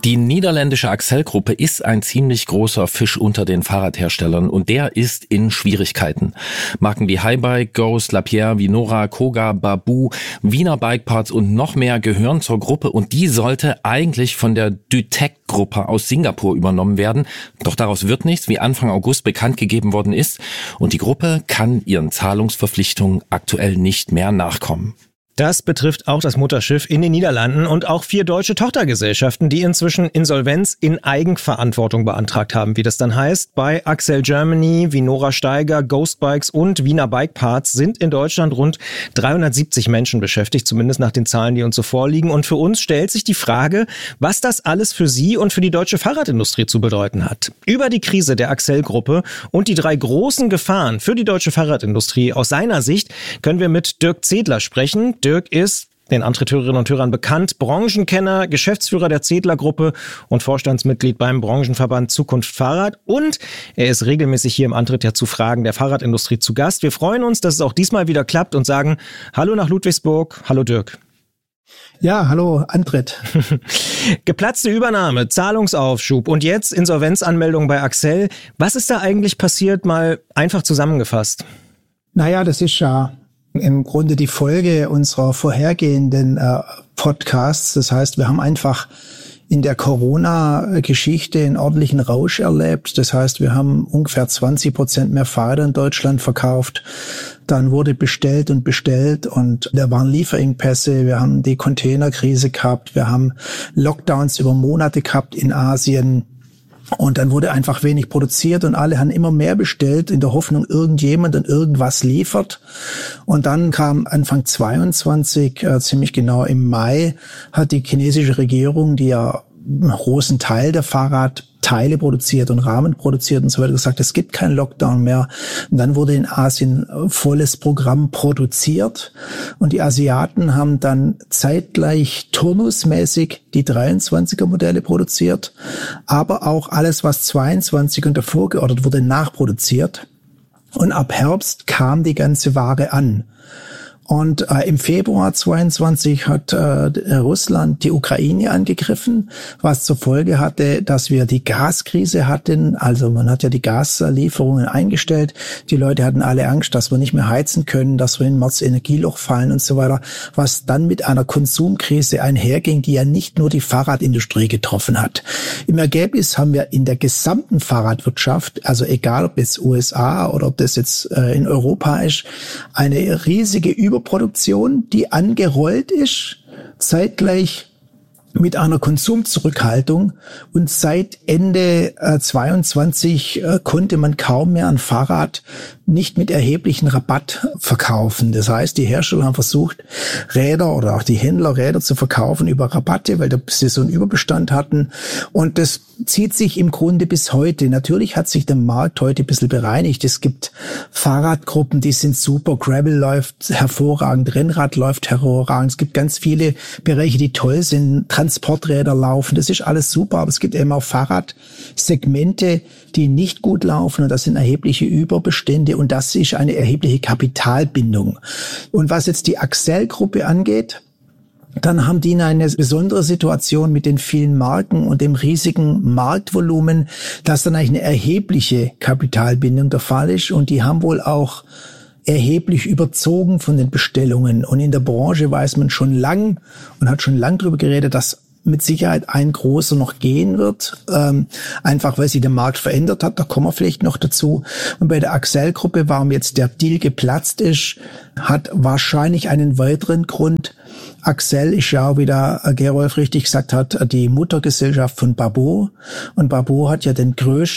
Die niederländische Accell-Gruppe ist ein ziemlich großer Fisch unter den Fahrradherstellern und der ist in Schwierigkeiten. Marken wie Highbike, Ghost, Lapierre, Vinora, Koga, Babou, Wiener Bikeparts und noch mehr gehören zur Gruppe und die sollte eigentlich von der Dytec-Gruppe aus Singapur übernommen werden. Doch daraus wird nichts, wie Anfang August bekannt gegeben worden ist und die Gruppe kann ihren Zahlungsverpflichtungen aktuell nicht mehr nachkommen. Das betrifft auch das Mutterschiff in den Niederlanden und auch 4 deutsche Tochtergesellschaften, die inzwischen Insolvenz in Eigenverantwortung beantragt haben, wie das dann heißt. Bei Accell Germany, Vinora Steiger, Ghost Bikes und Wiener Bikeparts sind in Deutschland rund 370 Menschen beschäftigt, zumindest nach den Zahlen, die uns so vorliegen. Und für uns stellt sich die Frage, was das alles für Sie und für die deutsche Fahrradindustrie zu bedeuten hat. Über die Krise der Accell-Gruppe und die 3 großen Gefahren für die deutsche Fahrradindustrie aus seiner Sicht können wir mit Dirk Zedler sprechen. Dirk ist den Antritt-Hörerinnen und Hörern bekannt, Branchenkenner, Geschäftsführer der Zedler-Gruppe und Vorstandsmitglied beim Branchenverband Zukunft Fahrrad. Und er ist regelmäßig hier im Antritt zu Fragen der Fahrradindustrie zu Gast. Wir freuen uns, dass es auch diesmal wieder klappt und sagen Hallo nach Ludwigsburg. Hallo Dirk. Ja, hallo Antritt. Geplatzte Übernahme, Zahlungsaufschub und jetzt Insolvenzanmeldung bei Accell. Was ist da eigentlich passiert? Mal einfach zusammengefasst. Naja, das ist ja im Grunde die Folge unserer vorhergehenden Podcasts. Das heißt, wir haben einfach in der Corona-Geschichte einen ordentlichen Rausch erlebt. Das heißt, wir haben ungefähr 20% mehr Fahrräder in Deutschland verkauft. Dann wurde bestellt und da waren Lieferengpässe. Wir haben die Containerkrise gehabt. Wir haben Lockdowns über Monate gehabt in Asien. Und dann wurde einfach wenig produziert und alle haben immer mehr bestellt in der Hoffnung, irgendjemand und irgendwas liefert. Und dann kam Anfang 22, ziemlich genau im Mai, hat die chinesische Regierung, die ja einen großen Teil der Fahrradteile produziert und Rahmen produziert und so weiter, gesagt, es gibt keinen Lockdown mehr. Und dann wurde in Asien volles Programm produziert und die Asiaten haben dann zeitgleich turnusmäßig die 23er Modelle produziert, aber auch alles, was 22 und davor geordert wurde, nachproduziert. Und ab Herbst kam die ganze Ware an. Und im Februar 22 hat Russland die Ukraine angegriffen, was zur Folge hatte, dass wir die Gaskrise hatten. Also man hat ja die Gaslieferungen eingestellt. Die Leute hatten alle Angst, dass wir nicht mehr heizen können, dass wir in März Energieloch fallen und so weiter. Was dann mit einer Konsumkrise einherging, die ja nicht nur die Fahrradindustrie getroffen hat. Im Ergebnis haben wir in der gesamten Fahrradwirtschaft, also egal ob es USA oder ob das jetzt in Europa ist, eine riesige Überproduktion, die angerollt ist, zeitgleich mit einer Konsumzurückhaltung. Und seit Ende 22 konnte man kaum mehr ein Fahrrad nicht mit erheblichen Rabatt verkaufen. Das heißt, die Hersteller haben versucht, Räder oder auch die Händler Räder zu verkaufen über Rabatte, weil sie so einen Überbestand hatten. Und das zieht sich im Grunde bis heute. Natürlich hat sich der Markt heute ein bisschen bereinigt. Es gibt Fahrradgruppen, die sind super. Gravel läuft hervorragend, Rennrad läuft hervorragend. Es gibt ganz viele Bereiche, die toll sind. Transporträder laufen, das ist alles super. Aber es gibt eben auch Fahrradsegmente, die nicht gut laufen. Und das sind erhebliche Überbestände. Und das ist eine erhebliche Kapitalbindung. Und was jetzt die Accell-Gruppe angeht, dann haben die eine besondere Situation mit den vielen Marken und dem riesigen Marktvolumen, dass dann eigentlich eine erhebliche Kapitalbindung der Fall ist. Und die haben wohl auch erheblich überzogen von den Bestellungen. Und in der Branche weiß man schon lang und hat schon lang darüber geredet, dass mit Sicherheit ein großer noch gehen wird, einfach weil sich der Markt verändert hat, da kommen wir vielleicht noch dazu. Und bei der Accell-Gruppe, warum jetzt der Deal geplatzt ist, hat wahrscheinlich einen weiteren Grund. Accell ist ja, wie der Gerolf richtig gesagt hat, die Muttergesellschaft von Babou. Und Babou hat ja den größten